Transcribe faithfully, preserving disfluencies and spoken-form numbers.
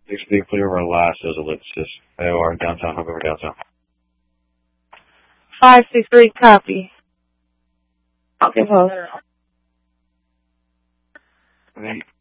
Six B clear over last as a Ellipsis. A O R downtown, hook over downtown. Five six three, copy. Okay, hold. I think